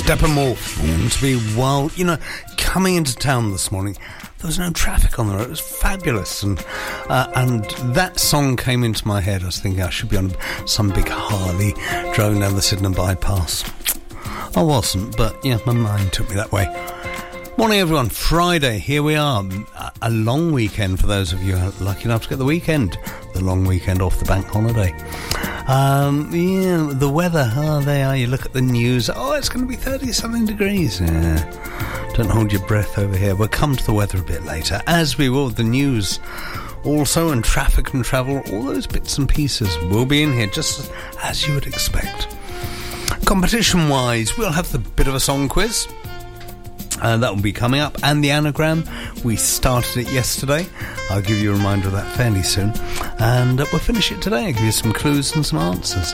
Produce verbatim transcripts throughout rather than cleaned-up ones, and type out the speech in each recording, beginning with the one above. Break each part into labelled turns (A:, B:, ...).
A: Steppenwolf, Born to Be Wild. You know, coming into town this morning, there was no traffic on the road. It was fabulous. And uh, and that song came into my head. I was thinking I should be on some big Harley driving down the Sydenham bypass. I wasn't, but yeah, my mind took me that way. Morning, everyone. Friday, here we are. A long weekend for those of you lucky enough to get the weekend, the long weekend off the bank holiday. Um, yeah, the weather, oh, there are. You look at the news. Oh, it's going to be thirty-something degrees. Yeah. Don't hold your breath over here. We'll come to the weather a bit later, as we will the news. Also, and traffic and travel, all those bits and pieces will be in here, just as you would expect. Competition-wise, we'll have the bit of a song quiz. Uh, that will be coming up, and the anagram, we started it yesterday. I'll give you a reminder of that fairly soon, and uh, we'll finish it today. I'll give you some clues and some answers.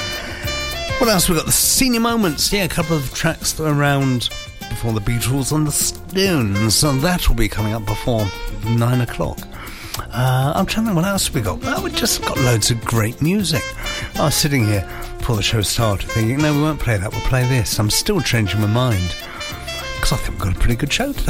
A: What else? We've got the senior moments. Yeah, a couple of tracks that are around before the Beatles and the Stones, and that will be coming up before nine o'clock. uh, I'm trying to think what else we got. Well, we've just got loads of great music. I was sitting here before the show started thinking, no, we won't play that, we'll play this. I'm still changing my mind, because I think we've got a pretty good show today.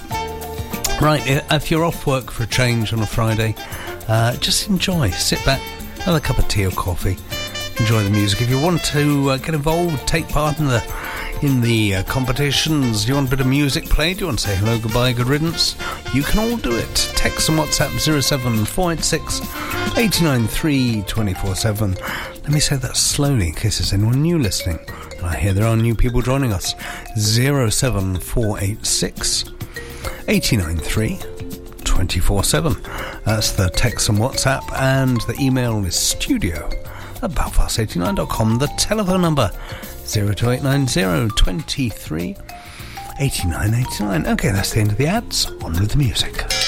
A: Right, if you're off work for a change on a Friday, uh, just enjoy, sit back, have a cup of tea or coffee, enjoy the music. If you want to uh, get involved, take part in the in the uh, competitions, you want a bit of music played, you want to say hello, goodbye, good riddance, you can all do it. Text and WhatsApp zero seven four eight six eight nine three two four seven. Let me say that slowly in case there's anyone new listening. I hear there are new people joining us. zero seven four eight six eight nine three two four seven. That's the text and WhatsApp, and the email is studio at belfast eighty-nine dot com. The telephone number zero two eight nine zero two three eight nine eight nine. Okay, that's the end of the ads. On with the music.